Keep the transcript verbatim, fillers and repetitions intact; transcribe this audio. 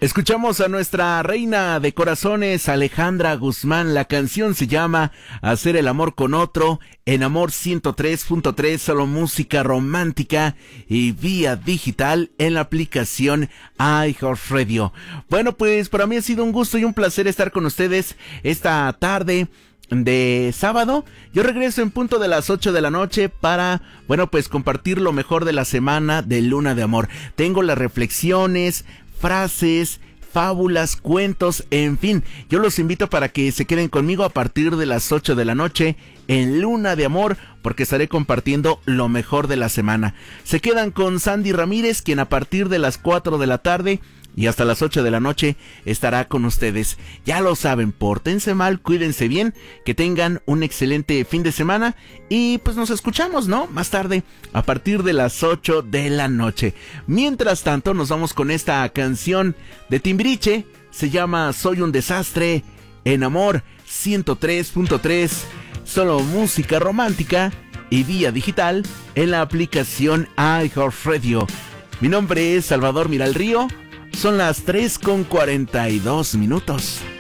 Escuchamos a nuestra reina de corazones, Alejandra Guzmán. La canción se llama Hacer el amor con otro, en Amor ciento tres punto tres, solo música romántica y vía digital en la aplicación iHeartRadio. Bueno, pues para mí ha sido un gusto y un placer estar con ustedes esta tarde de sábado. Yo regreso en punto de las ocho de la noche para, bueno, pues compartir lo mejor de la semana de Luna de Amor. Tengo las reflexiones, frases, fábulas, cuentos, en fin, yo los invito para que se queden conmigo a partir de las ocho de la noche en Luna de Amor, porque estaré compartiendo lo mejor de la semana. Se quedan con Sandy Ramírez, quien a partir de las cuatro de la tarde y hasta las ocho de la noche estará con ustedes. Ya lo saben, pórtense mal, cuídense bien, que tengan un excelente fin de semana y pues nos escuchamos, ¿no? Más tarde, a partir de las ocho de la noche. Mientras tanto, nos vamos con esta canción de Timbiriche, se llama Soy un desastre, en Amor ciento tres punto tres, solo música romántica y vía digital en la aplicación iHeartRadio. Mi nombre es Salvador Miralrío. Son las tres con cuarenta y dos minutos.